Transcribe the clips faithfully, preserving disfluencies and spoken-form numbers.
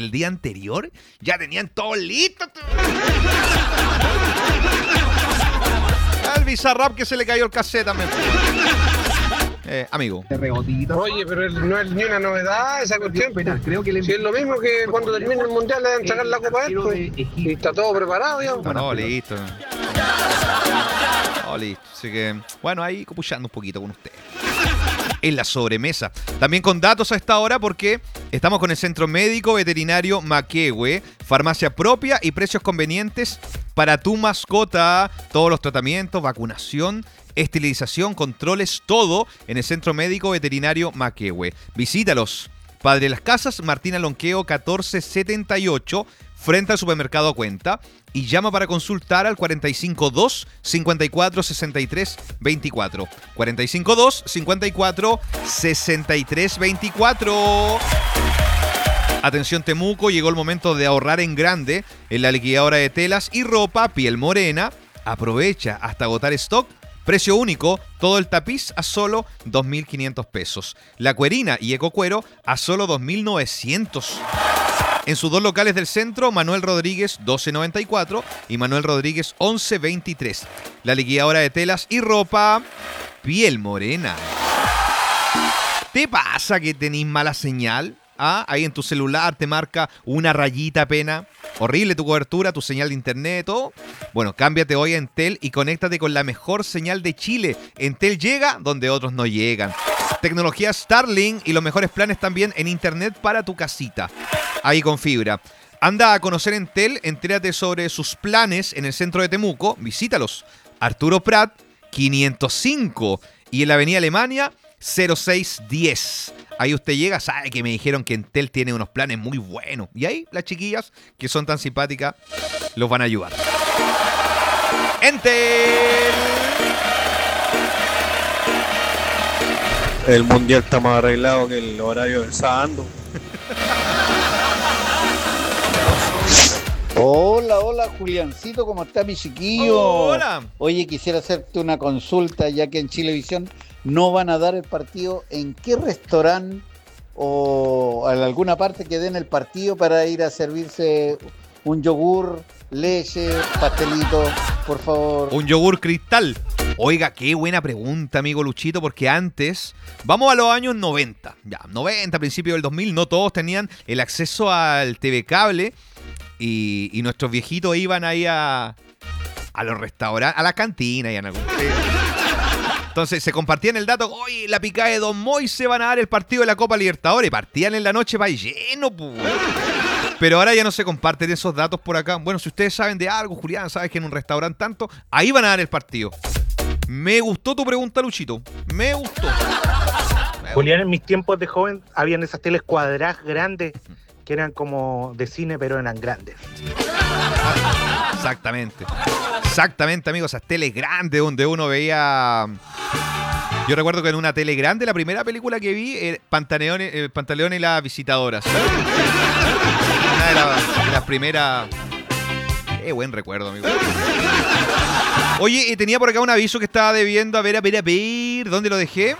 el día anterior ya tenían todo listo. Al Bizarrap que se le cayó el cassette también. Eh, amigo. Oye, pero no es ni una novedad esa cuestión. Creo que si es lo mismo que cuando termine el mundial le deben sacar la copa esto. Y está todo preparado ya. No, no, listo. Oh, listo. Así que, bueno, ahí copuchando un poquito con usted. En la sobremesa. También con datos a esta hora porque estamos con el Centro Médico Veterinario Maquehue. Farmacia propia y precios convenientes para tu mascota. Todos los tratamientos, vacunación, esterilización, controles, todo en el Centro Médico Veterinario Maquehue. Visítalos. Padre de las Casas, Martina Lonqueo catorce setenta y ocho, frente al supermercado Cuenta. Y llama para consultar al cuarenta y cinco dos, cincuenta y cuatro, sesenta y tres, veinticuatro. cuarenta y cinco dos, cincuenta y cuatro, sesenta y tres, veinticuatro. Atención Temuco, llegó el momento de ahorrar en grande en la liquidadora de telas y ropa Piel Morena. Aprovecha hasta agotar stock. Precio único, todo el tapiz a solo dos mil quinientos pesos. La cuerina y ecocuero a solo dos mil novecientos. En sus dos locales del centro, Manuel Rodríguez doce noventa y cuatro y Manuel Rodríguez once veintitrés. La liquidadora de telas y ropa Piel Morena. ¿Te pasa que tenés mala señal? ¿Ah? Ahí en tu celular te marca una rayita apenas. Horrible tu cobertura, tu señal de internet, todo. Bueno, cámbiate hoy a Entel y conéctate con la mejor señal de Chile. Entel llega donde otros no llegan. Tecnología Starlink y los mejores planes también en internet para tu casita. Ahí con fibra. Anda a conocer Entel, entérate sobre sus planes en el centro de Temuco. Visítalos. Arturo Prat, quinientos cinco. Y en la avenida Alemania, cero seis diez. Ahí usted llega, sabe que me dijeron que Entel tiene unos planes muy buenos. Y ahí las chiquillas, que son tan simpáticas, los van a ayudar. Entel. El mundial está más arreglado que el horario del sábado. Hola, hola Juliancito, ¿cómo está mi chiquillo? Hola. Oye, quisiera hacerte una consulta, ya que en Chilevisión no van a dar el partido. ¿En qué restaurante o en alguna parte que den el partido para ir a servirse un yogur, leche, pastelito, por favor? Un yogur cristal. Oiga, qué buena pregunta, amigo Luchito, porque antes, vamos a los años noventa, ya, noventa, principios del dos mil, no todos tenían el acceso al T V cable y, y nuestros viejitos iban ahí a, a los restaurantes, a la cantina y en algún... Entonces se compartían el dato, oye, la picada de Don Moy se van a dar el partido de la Copa Libertadores, partían en la noche para lleno, pues. Pero ahora ya no se comparten esos datos por acá. Bueno, si ustedes saben de algo, Julián, sabes que en un restaurante tanto, ahí van a dar el partido. Me gustó tu pregunta, Luchito. Me gustó. Julián, en mis tiempos de joven habían esas teles cuadradas grandes que eran como de cine, pero eran grandes. Exactamente. Exactamente, amigos. Esas teles grandes donde uno veía... Yo recuerdo que en una tele grande, la primera película que vi era Pantaleón, eh, Pantaleón y las visitadoras. Una de, la, de las primeras... Qué buen recuerdo, amigo. Oye, eh, tenía por acá un aviso que estaba debiendo. A ver, a ver, a ver. ¿Dónde lo dejé?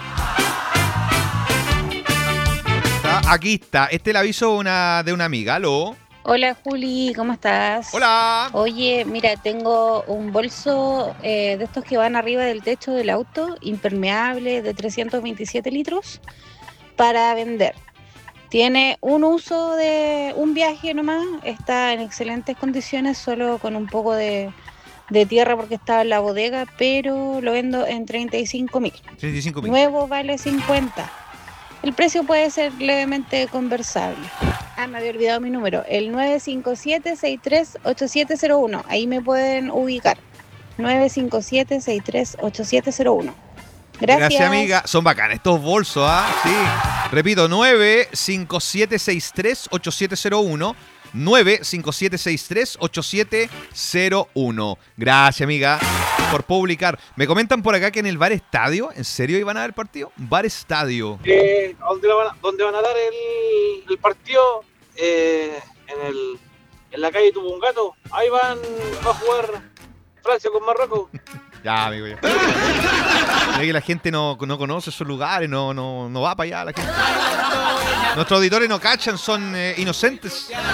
Está, aquí está. Este es el aviso de una, de una amiga. ¿Aló? Hola Juli, ¿cómo estás? Hola. Oye, mira, tengo un bolso eh, de estos que van arriba del techo del auto, impermeable, de trescientos veintisiete litros, para vender. Tiene un uso de un viaje nomás, está en excelentes condiciones, solo con un poco de, de tierra porque estaba en la bodega, pero lo vendo en treinta y cinco mil. treinta y cinco mil. Nuevo vale cincuenta. El precio puede ser levemente conversable. Ah, me había olvidado mi número, el nueve cinco siete, seis tres ocho siete cero uno. Ahí me pueden ubicar. nueve cinco siete, seis tres ocho siete cero uno. Gracias. Gracias, amiga. Son bacanas estos bolsos, ¿ah? Sí. Repito, nueve cinco siete, seis tres ocho siete cero uno. nueve cinco siete, seis tres ocho siete cero uno. Gracias, amiga, por publicar. Me comentan por acá que en el Bar Estadio, ¿en serio iban a dar el partido? Bar Estadio. Eh, ¿dónde, van a, ¿Dónde van a dar el, el partido? Eh, en, el, en la calle Tubungato. Ahí van, va a jugar Francia con Marruecos. Ya, amigo, ya. Es que la gente no, no conoce esos lugares, no, no, no va para allá la gente. Nuestros auditores no cachan, son eh, inocentes.